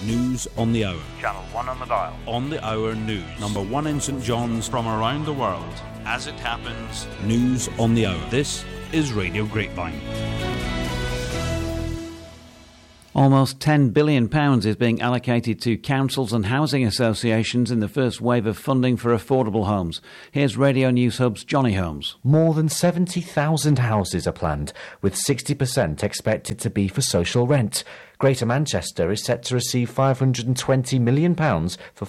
News on the hour. Channel 1 on the dial. On the hour news. Number 1 in St John's. From around the world. As it happens. News on the hour. This is Radio Grapevine. Almost £10 billion is being allocated to councils and housing associations in the first wave of funding for affordable homes. Here's Radio News Hub's Johnny Holmes. More than 70,000 houses are planned, with 60% expected to be for social rent. Greater Manchester is set to receive £520 million for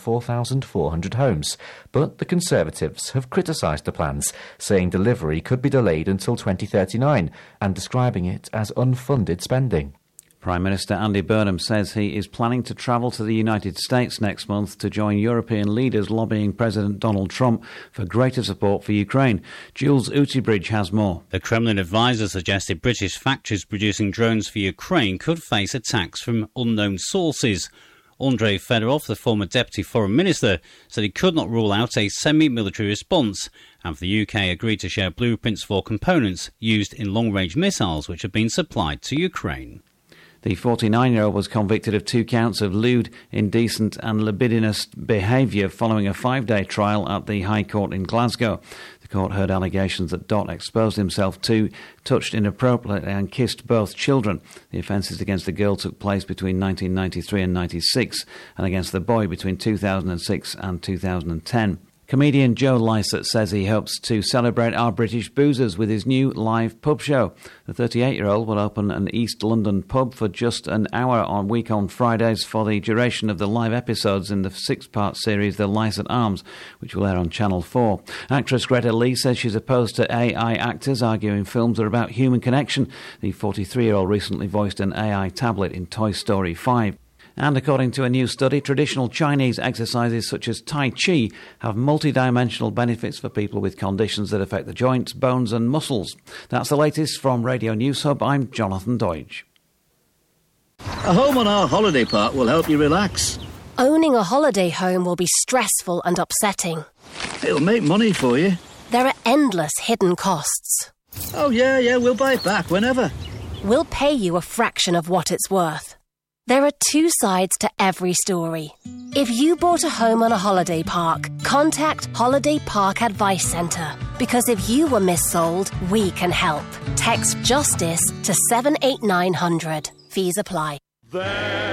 4,400 homes. But the Conservatives have criticised the plans, saying delivery could be delayed until 2039 and describing it as unfunded spending. Prime Minister Andy Burnham says he is planning to travel to the United States next month to join European leaders lobbying President Donald Trump for greater support for Ukraine. Jules Utebridge has more. The Kremlin advisor suggested British factories producing drones for Ukraine could face attacks from unknown sources. Andrei Fedorov, the former Deputy Foreign Minister, said he could not rule out a semi-military response, and the UK agreed to share blueprints for components used in long-range missiles which have been supplied to Ukraine. The 49-year-old was convicted of 2 counts of lewd, indecent and libidinous behaviour following a 5-day trial at the High Court in Glasgow. The court heard allegations that Dot exposed himself to, touched inappropriately and kissed both children. The offences against the girl took place between 1993 and 96 and against the boy between 2006 and 2010. Comedian Joe Lycett says he hopes to celebrate our British boozers with his new live pub show. The 38-year-old will open an East London pub for just an hour on week on Fridays for the duration of the live episodes in the 6-part series The Lycett Arms, which will air on Channel 4. Actress Greta Lee says she's opposed to AI actors, arguing films are about human connection. The 43-year-old recently voiced an AI tablet in Toy Story 5. And according to a new study, traditional Chinese exercises such as Tai Chi have multidimensional benefits for people with conditions that affect the joints, bones and muscles. That's the latest from Radio News Hub. I'm Jonathan Deutsch. A home on our holiday park will help you relax. Owning a holiday home will be stressful and upsetting. It'll make money for you. There are endless hidden costs. Oh, yeah, we'll buy it back whenever. We'll pay you a fraction of what it's worth. There are 2 sides to every story. If you bought a home on a holiday park, contact Holiday Park Advice Centre. Because if you were missold, we can help. Text JUSTICE to 78900. Fees apply.